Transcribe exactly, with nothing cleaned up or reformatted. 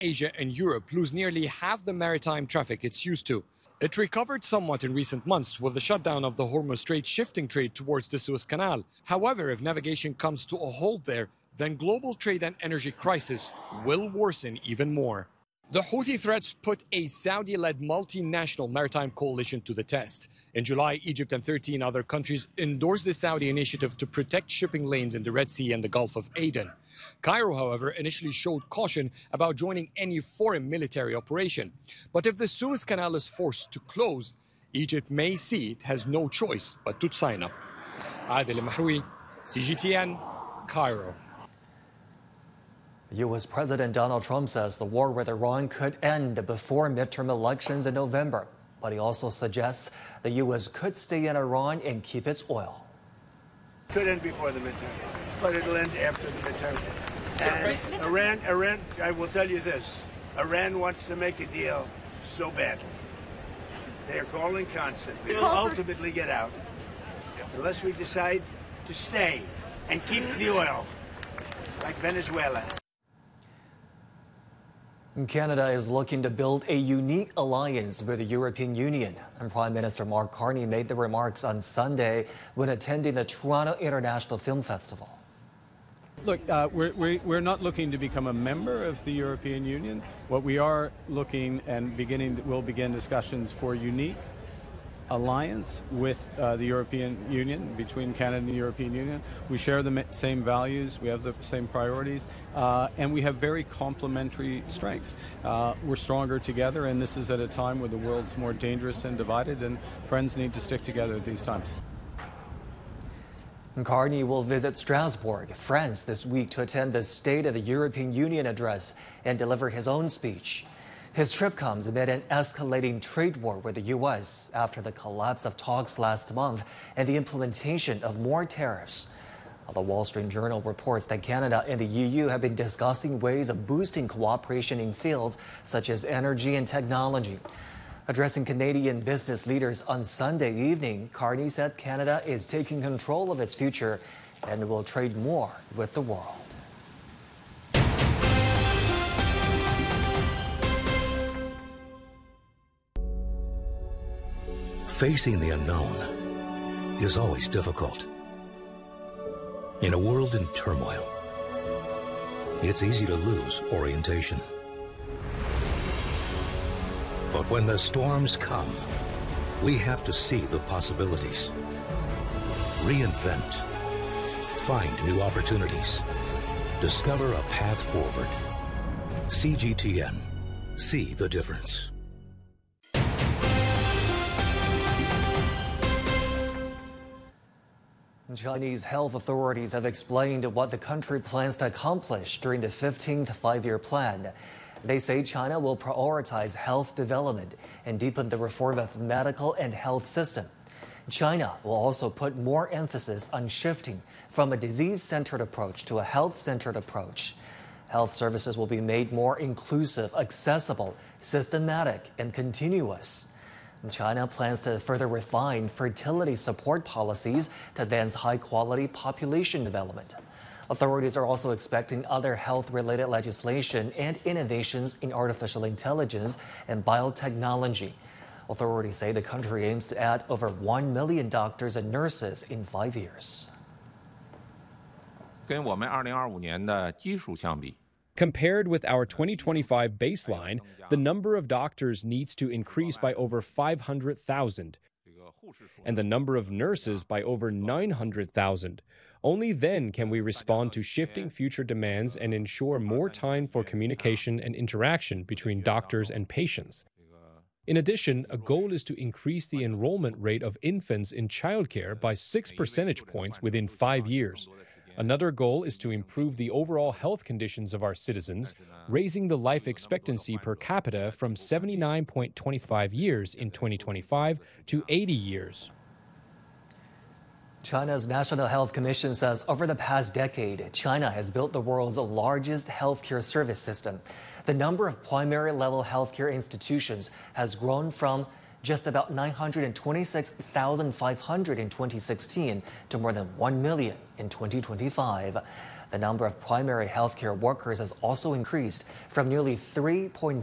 Asia and Europe lose nearly half the maritime traffic it's used to. It recovered somewhat in recent months with the shutdown of the Hormuz Strait, shifting trade towards the Suez Canal. However, if navigation comes to a halt there, then global trade and energy crisis will worsen even more. The Houthi threats put a Saudi-led multinational maritime coalition to the test. In July, Egypt and thirteen other countries endorsed the Saudi initiative to protect shipping lanes in the Red Sea and the Gulf of Aden. Cairo, however, initially showed caution about joining any foreign military operation. But if the Suez Canal is forced to close, Egypt may see it has no choice but to sign up. Adel Mahroui, C G T N, Cairo. U S President Donald Trump says the war with Iran could end before midterm elections in November. But he also suggests the U S could stay in Iran and keep its oil. Could end before the midterm, but it'll end after the midterm. And Iran, Iran, I will tell you this, Iran wants to make a deal so badly. They are calling constantly. It'll ultimately get out unless we decide to stay and keep the oil, like Venezuela. Canada is looking to build a unique alliance with the European Union. And Prime Minister Mark Carney made the remarks on Sunday when attending the Toronto International Film Festival. Look, uh, we're, we're, we're not looking to become a member of the European Union. What we are looking and beginning, we'll begin discussions for unique alliance with uh, the European Union, between Canada and the European Union. We share the same values, we have the same priorities, uh, and we have very complementary strengths. Uh, we're stronger together, and this is at a time where the world's more dangerous and divided, and friends need to stick together at these times. Carney will visit Strasbourg, France this week to attend the State of the European Union address and deliver his own speech. His trip comes amid an escalating trade war with the U S after the collapse of talks last month and the implementation of more tariffs. The Wall Street Journal reports that Canada and the E U have been discussing ways of boosting cooperation in fields such as energy and technology. Addressing Canadian business leaders on Sunday evening, Carney said Canada is taking control of its future and will trade more with the world. Facing the unknown is always difficult. In a world in turmoil, it's easy to lose orientation. But when the storms come, we have to see the possibilities, reinvent, find new opportunities, discover a path forward. C G T N. See the difference. Chinese health authorities have explained what the country plans to accomplish during the fifteenth five-year plan. They say China will prioritize health development and deepen the reform of medical and health system. China will also put more emphasis on shifting from a disease-centered approach to a health-centered approach. Health services will be made more inclusive, accessible, systematic, and continuous. China plans to further refine fertility support policies to advance high-quality population development. Authorities are also expecting other health-related legislation and innovations in artificial intelligence and biotechnology. Authorities say the country aims to add over one million doctors and nurses in five years. 跟我们二零二五年的基数相比 Compared with our twenty twenty-five baseline, the number of doctors needs to increase by over five hundred thousand, and the number of nurses by over nine hundred thousand. Only then can we respond to shifting future demands and ensure more time for communication and interaction between doctors and patients. In addition, a goal is to increase the enrollment rate of infants in childcare by six percentage points within five years. Another goal is to improve the overall health conditions of our citizens, raising the life expectancy per capita from seventy-nine point two five years in twenty twenty-five to eighty years. China's National Health Commission says over the past decade, China has built the world's largest healthcare service system. The number of primary-level healthcare institutions has grown from just about nine hundred twenty-six thousand five hundred in twenty sixteen to more than one million in twenty twenty-five. The number of primary healthcare workers has also increased from nearly three point